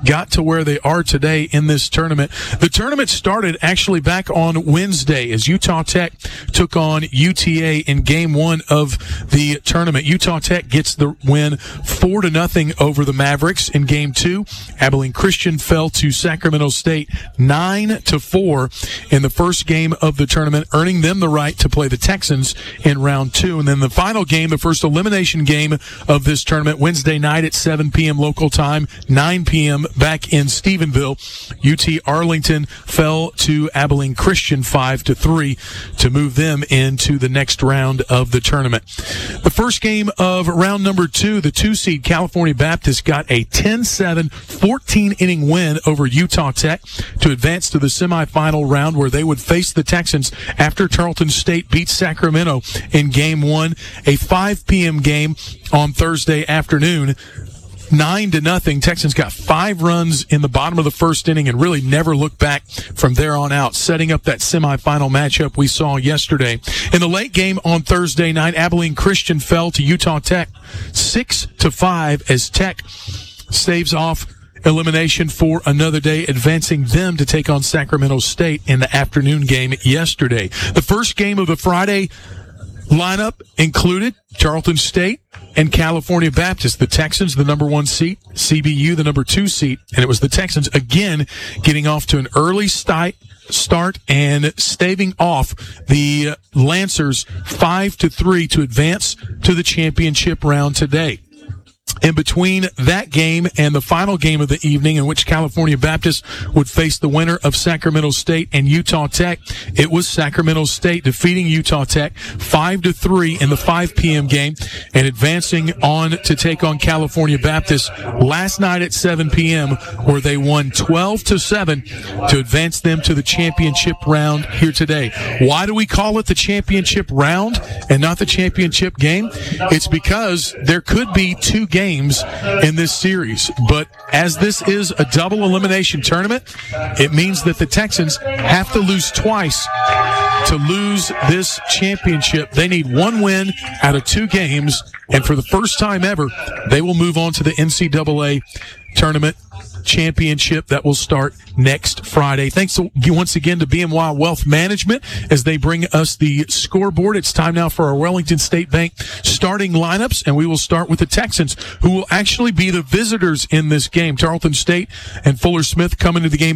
got to where they are today in this tournament. The tournament started actually back on Wednesday as Utah Tech took on UTA in game one of the tournament. Utah Tech gets the win 4-0 over the Mavericks in game two. Abilene Christian fell to Sacramento State 9-4 in the first game of the tournament, earning them the right to play the Texans in round two. And then the final game, the first elimination game of this tournament, Wednesday night at 7 p.m. local time, 9 p.m. back in Stephenville. UT Arlington fell to Abilene Christian 5-3 to move them into the next round of the tournament. The first game of round number two, the 2-seed California Baptist got a 10-7, 14-inning win over Utah Tech to advance to the semifinal round where they would face the Texans after Tarleton State beat Sacramento in game one, a 5 p.m. game on Thursday afternoon. 9-0. Texans got 5 runs in the bottom of the first inning and really never looked back from there on out, setting up that semifinal matchup we saw yesterday. In the late game on Thursday night, Abilene Christian fell to Utah Tech 6-5 as Tech staves off elimination for another day, advancing them to take on Sacramento State in the afternoon game yesterday. The first game of the Friday lineup included Tarleton State and California Baptist. The Texans, the number 1 seat, CBU, the number 2 seat, and it was the Texans again getting off to an early start and staving off the Lancers 5-3 to advance to the championship round today. In between that game and the final game of the evening, in which California Baptist would face the winner of Sacramento State and Utah Tech, it was Sacramento State defeating Utah Tech 5-3 in the 5 p.m. game and advancing on to take on California Baptist last night at 7 p.m., where they won 12-7 to advance them to the championship round here today. Why do we call it the championship round and not the championship game? It's because there could be 2 games in this series, but as this is a double elimination tournament, it means that the Texans have to lose twice to lose this championship. They need 1 win out of 2 games, and for the first time ever, they will move on to the NCAA tournament championship that will start next Friday. Thanks once again to BMY Wealth Management as they bring us the scoreboard. It's time now for our Wellington State Bank starting lineups, and we will start with the Texans, who will actually be the visitors in this game. Tarleton State and Fuller Smith come into the game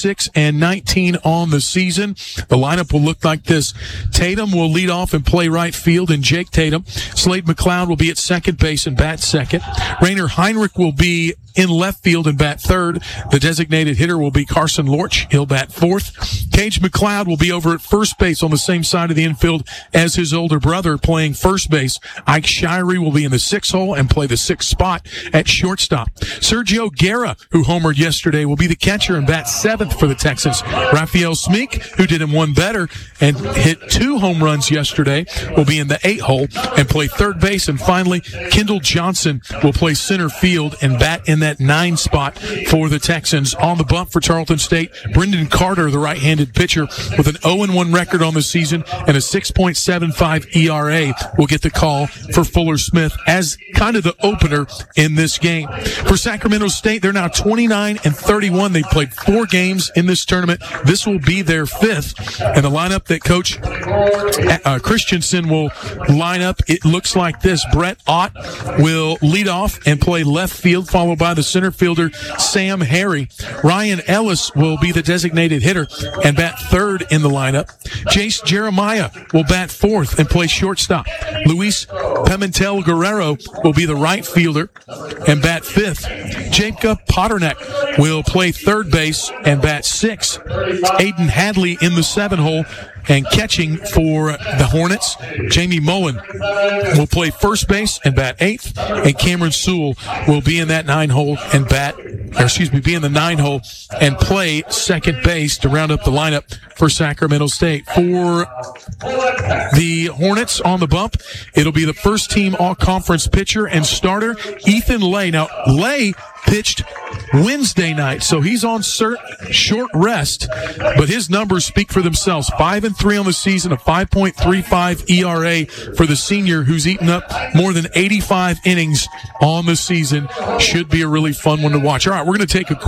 36-19 on the season. The lineup will look like this. Tatum will lead off and play right field, and Jake Tatum. Slade McLeod will be at second base and bat second. Rainer Heinrich will be in left field and bat third. The designated hitter will be Carson Lorch. He'll bat fourth. Cage McLeod will be over at first base on the same side of the infield as his older brother, playing first base. Ike Shirey will be in the 6th hole and play the 6th spot at shortstop. Sergio Guerra, who homered yesterday, will be the catcher and bat 7th for the Texans. Raphael Smeek, who did him one better and hit 2 home runs yesterday, will be in the 8th hole and play third base. And finally, Kendall Johnson will play center field and bat in that 9 spot for the Texans. On the bump for Tarleton State, Brendan Carter, the right-handed pitcher with an 0-1 record on the season and a 6.75 ERA, will get the call for Fuller Smith as kind of the opener in this game. For Sacramento State, they're now 29-31. They played 4 games in this tournament. This will be their 5th. And the lineup that Coach Christensen will line up, it looks like this. Brett Ott will lead off and play left field, followed by the center fielder Sam Harry. Ryan Ellis will be the designated hitter and bat third in the lineup. Jace Jeremiah will bat fourth and play shortstop. Luis Pimentel Guerrero will be the right fielder and bat fifth. Jacob Potterneck will play third base and bat sixth. Aiden Hadley in the 7 hole. And catching for the Hornets, Jamie Mullen will play first base and bat 8th, and Cameron Sewell will be in that 9 hole and be in the 9 hole and play second base to round up the lineup for Sacramento State. For the Hornets on the bump, it'll be the first team all-conference pitcher and starter, Ethan Lay. Now, Lay pitched Wednesday night, so he's on short rest, but his numbers speak for themselves. 5-3 on the season, a 5.35 ERA for the senior, who's eaten up more than 85 innings on the season. Should be a really fun one to watch. All right, we're going to take a